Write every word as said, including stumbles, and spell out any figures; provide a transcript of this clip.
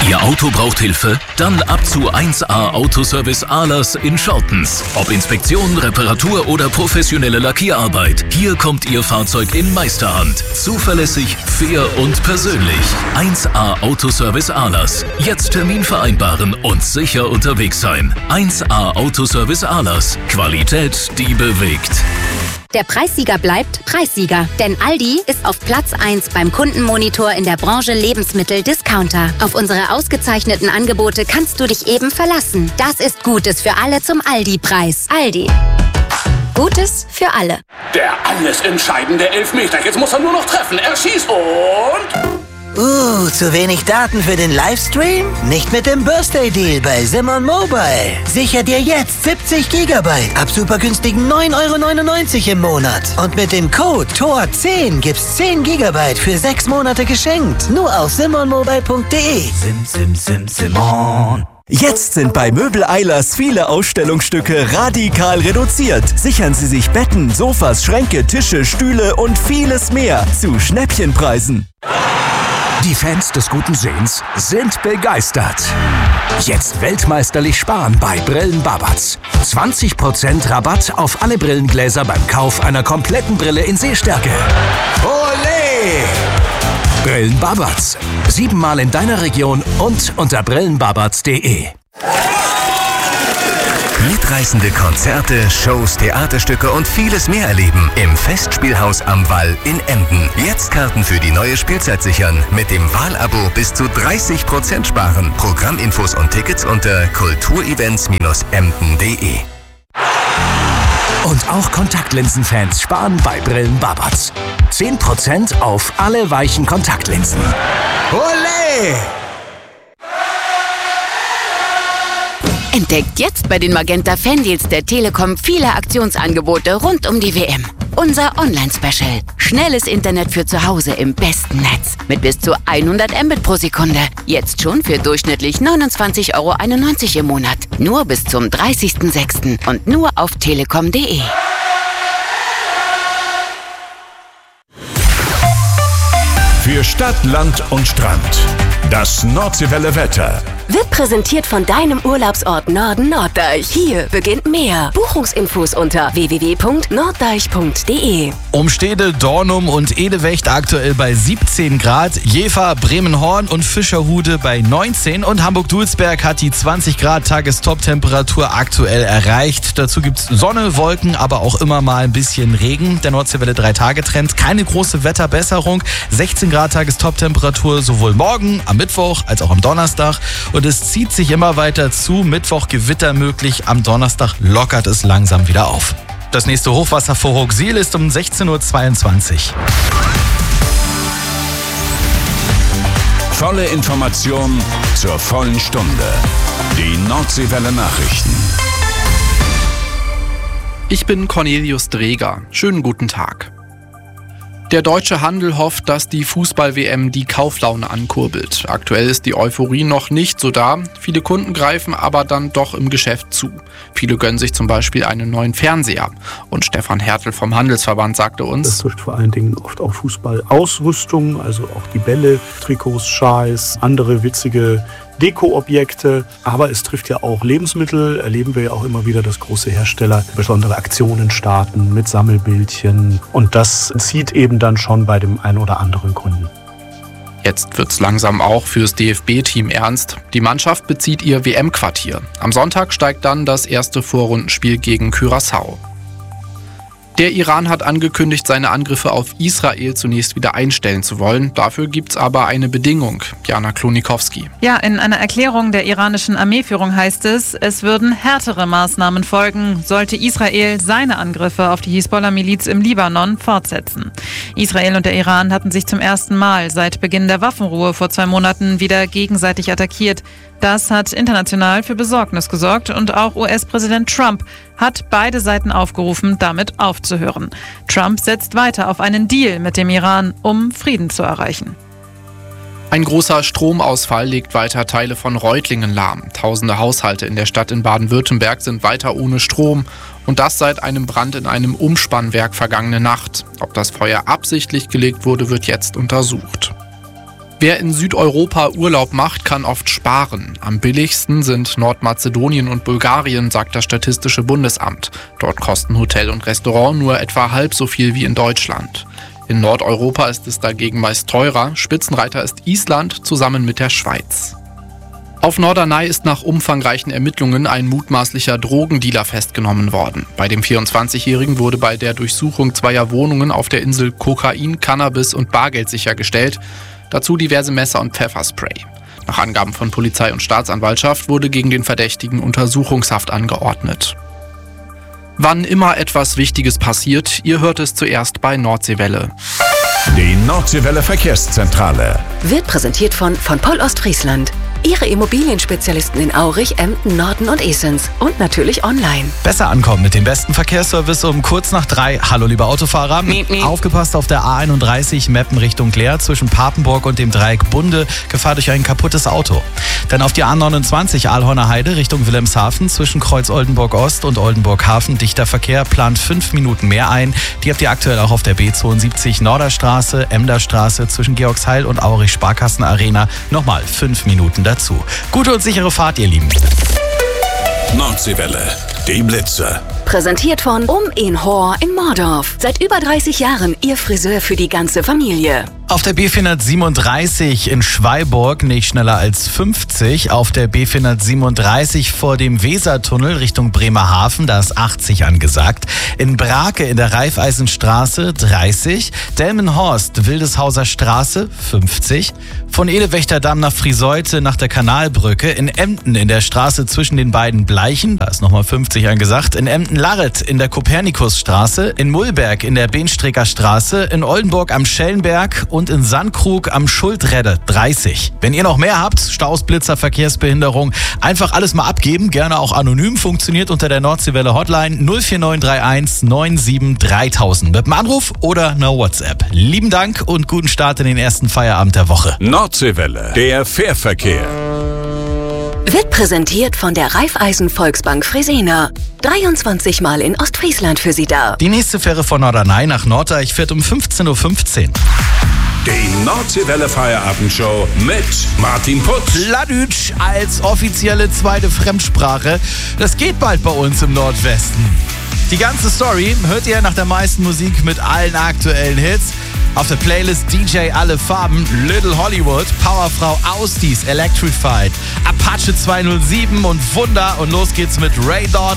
Ihr Auto braucht Hilfe? Dann ab zu eins A Autoservice Ahlers in Schortens. Ob Inspektion, Reparatur oder professionelle Lackierarbeit. Hier kommt Ihr Fahrzeug in Meisterhand. Zuverlässig, fair und persönlich. eins A Autoservice Ahlers. Jetzt Termin vereinbaren und sicher unterwegs sein. eins A Autoservice Ahlers. Qualität, die bewegt. Der Preissieger bleibt Preissieger, denn Aldi ist auf Platz eins beim Kundenmonitor in der Branche Lebensmittel-Discounter. Auf unsere ausgezeichneten Angebote kannst du dich eben verlassen. Das ist Gutes für alle zum Aldi-Preis. Aldi. Gutes für alle. Der alles entscheidende Elfmeter. Jetzt muss er nur noch treffen. Er schießt und... Uh, zu wenig Daten für den Livestream? Nicht mit dem Birthday Deal bei Simon Mobile. Sicher dir jetzt siebzig Gigabyte ab super günstigen neun Euro neunundneunzig im Monat. Und mit dem Code T O R zehn gibt's zehn Gigabyte für sechs Monate geschenkt. Nur auf simon mobile punkt de. Sim, sim, sim, Simon. Jetzt sind bei Möbel Eilers viele Ausstellungsstücke radikal reduziert. Sichern Sie sich Betten, Sofas, Schränke, Tische, Stühle und vieles mehr zu Schnäppchenpreisen. Die Fans des guten Sehens sind begeistert. Jetzt weltmeisterlich sparen bei Brillen Babatz. zwanzig Prozent Rabatt auf alle Brillengläser beim Kauf einer kompletten Brille in Sehstärke. Olé! Brillen Babatz. Siebenmal in deiner Region und unter brillenbabatz punkt de. Mitreißende Konzerte, Shows, Theaterstücke und vieles mehr erleben im Festspielhaus am Wall in Emden. Jetzt Karten für die neue Spielzeit sichern. Mit dem Wahlabo bis zu dreißig Prozent sparen. Programminfos und Tickets unter kulturevents Bindestrich emden punkt de. Und auch Kontaktlinsenfans sparen bei Brillen Babatz. zehn Prozent auf alle weichen Kontaktlinsen. Olé! Entdeckt jetzt bei den Magenta Fandeals der Telekom viele Aktionsangebote rund um die W M. Unser Online-Special. Schnelles Internet für zu Hause im besten Netz. Mit bis zu hundert Mbit pro Sekunde. Jetzt schon für durchschnittlich neunundzwanzig Euro einundneunzig im Monat. Nur bis zum dreißigsten sechsten und nur auf telekom punkt de. Für Stadt, Land und Strand. Das Nordseewelle Wetter. Wird präsentiert von deinem Urlaubsort Norden Norddeich. Hier beginnt mehr. Buchungsinfos unter w w w punkt norddeich punkt de. Umstede, Dornum und Edewecht aktuell bei siebzehn Grad. Jever, Bremenhorn und Fischerhude bei neunzehn. Und Hamburg-Dulsberg hat die zwanzig Grad Tagestop-Temperatur aktuell erreicht. Dazu gibt's Sonne, Wolken, aber auch immer mal ein bisschen Regen. Der Nordseewelle drei Tage Trend. Keine große Wetterbesserung. sechzehn Grad Tagestop-Temperatur sowohl morgen, am Mittwoch als auch am Donnerstag. Und es zieht sich immer weiter zu. Mittwoch Gewitter möglich. Am Donnerstag lockert es langsam wieder auf. Das nächste Hochwasser vor Hochsiel ist um sechzehn Uhr zweiundzwanzig. Volle Information zur vollen Stunde. Die Nordseewelle Nachrichten. Ich bin Cornelius Dreger. Schönen guten Tag. Der deutsche Handel hofft, dass die Fußball-W M die Kauflaune ankurbelt. Aktuell ist die Euphorie noch nicht so da. Viele Kunden greifen aber dann doch im Geschäft zu. Viele gönnen sich zum Beispiel einen neuen Fernseher. Und Stefan Hertel vom Handelsverband sagte uns: Das trifft vor allen Dingen oft auch Fußballausrüstung, also auch die Bälle, Trikots, Schals, andere witzige Deko-Objekte, aber es trifft ja auch Lebensmittel. Erleben wir ja auch immer wieder, dass große Hersteller besondere Aktionen starten mit Sammelbildchen. Und das zieht eben dann schon bei dem einen oder anderen Kunden. Jetzt wird's langsam auch fürs D F B-Team ernst. Die Mannschaft bezieht ihr W M-Quartier. Am Sonntag steigt dann das erste Vorrundenspiel gegen Curaçao. Der Iran hat angekündigt, seine Angriffe auf Israel zunächst wieder einstellen zu wollen. Dafür gibt's aber eine Bedingung. Jana Klonikowski. Ja, in einer Erklärung der iranischen Armeeführung heißt es, es würden härtere Maßnahmen folgen, sollte Israel seine Angriffe auf die Hisbollah-Miliz im Libanon fortsetzen. Israel und der Iran hatten sich zum ersten Mal seit Beginn der Waffenruhe vor zwei Monaten wieder gegenseitig attackiert. Das hat international für Besorgnis gesorgt und auch U S-Präsident Trump hat beide Seiten aufgerufen, damit aufzuhören. Trump setzt weiter auf einen Deal mit dem Iran, um Frieden zu erreichen. Ein großer Stromausfall legt weiter Teile von Reutlingen lahm. Tausende Haushalte in der Stadt in Baden-Württemberg sind weiter ohne Strom. Und das seit einem Brand in einem Umspannwerk vergangene Nacht. Ob das Feuer absichtlich gelegt wurde, wird jetzt untersucht. Wer in Südeuropa Urlaub macht, kann oft sparen. Am billigsten sind Nordmazedonien und Bulgarien, sagt das Statistische Bundesamt. Dort kosten Hotel und Restaurant nur etwa halb so viel wie in Deutschland. In Nordeuropa ist es dagegen meist teurer. Spitzenreiter ist Island zusammen mit der Schweiz. Auf Norderney ist nach umfangreichen Ermittlungen ein mutmaßlicher Drogendealer festgenommen worden. Bei dem vierundzwanzigjährigen wurde bei der Durchsuchung zweier Wohnungen auf der Insel Kokain, Cannabis und Bargeld sichergestellt. Dazu diverse Messer und Pfefferspray. Nach Angaben von Polizei und Staatsanwaltschaft wurde gegen den Verdächtigen Untersuchungshaft angeordnet. Wann immer etwas Wichtiges passiert, ihr hört es zuerst bei Nordseewelle. Die Nordseewelle Verkehrszentrale Wird präsentiert von von Poll Ostfriesland. Ihre Immobilienspezialisten in Aurich, Emden, Norden und Esens. Und natürlich online. Besser ankommen mit dem besten Verkehrsservice um kurz nach drei. Hallo liebe Autofahrer. Miep, miep. Aufgepasst auf der A einunddreißig Meppen Richtung Leer zwischen Papenburg und dem Dreieck Bunde. Gefahr durch ein kaputtes Auto. Dann auf die A neunundzwanzig Aalhorner Heide Richtung Wilhelmshaven zwischen Kreuz Oldenburg Ost und Oldenburg Hafen. Dichter Verkehr, plant fünf Minuten mehr ein. Die habt ihr aktuell auch auf der B zweiundsiebzig Norderstraße, Emderstraße zwischen Georgsheil und Aurich Sparkassen Arena. Nochmal fünf Minuten dazu. Gute und sichere Fahrt, ihr Lieben. Nordseewelle, die Blitze. Präsentiert von Um in Hor in Mordorf. Seit über dreißig Jahren Ihr Friseur für die ganze Familie. Auf der B vierhundertsiebenunddreißig in Schweiburg nicht schneller als fünfzig. Auf der B vierhundertsiebenunddreißig vor dem Wesertunnel Richtung Bremerhaven, da ist achtzig angesagt. In Brake in der Raiffeisenstraße dreißig. Delmenhorst, Wildeshauser Straße fünfzig. Von Elewechterdamm nach Frieseute nach der Kanalbrücke. In Emden in der Straße zwischen den beiden Bleichen, da ist nochmal fünfzig angesagt. In Emden-Larret in der Kopernikusstraße. In Mullberg in der Behnstrecker Straße. In Oldenburg am Schellenberg und in Sandkrug am Schuldredde dreißig. Wenn ihr noch mehr habt, Staus, Blitzer, Verkehrsbehinderung, einfach alles mal abgeben, gerne auch anonym, funktioniert unter der Nordseewelle Hotline null vier neun drei eins neun sieben dreitausend mit einem Anruf oder einer WhatsApp. Lieben Dank und guten Start in den ersten Feierabend der Woche. Nordseewelle, der Fährverkehr. Wird präsentiert von der Raiffeisen Volksbank Fresena. dreiundzwanzig Mal in Ostfriesland für Sie da. Die nächste Fähre von Norderney nach Norddeich fährt um fünfzehn Uhr fünfzehn. Die Nordseewelle Feierabendshow mit Martin Putz. Plattdeutsch als offizielle zweite Fremdsprache. Das geht bald bei uns im Nordwesten. Die ganze Story hört ihr nach der meisten Musik mit allen aktuellen Hits. Auf der Playlist D J Alle Farben, Little Hollywood, Powerfrau Austis, Electrified, Apache zweihundertsieben und Wunder. Und los geht's mit Ray Dawn.